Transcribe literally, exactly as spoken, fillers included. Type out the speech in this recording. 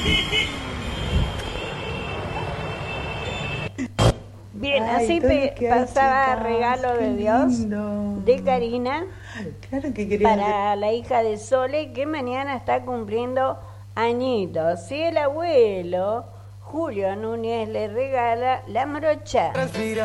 Bien, Ay, así todo pe- lo que hay, pasaba chicas, regalo qué de Dios lindo. de Karina Claro que quería. para la hija de Sole, que mañana está cumpliendo añitos. Y el abuelo, Julio Núñez, le regala la morocha.